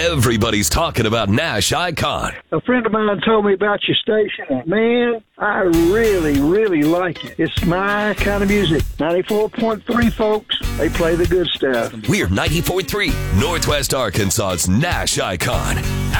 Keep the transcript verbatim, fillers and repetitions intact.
Everybody's talking about Nash Icon. A friend of mine told me about your station, and man, I really, really like it. It's my kind of music. ninety-four point three, folks. They play the good stuff. We're ninety-four point three, Northwest Arkansas's Nash Icon.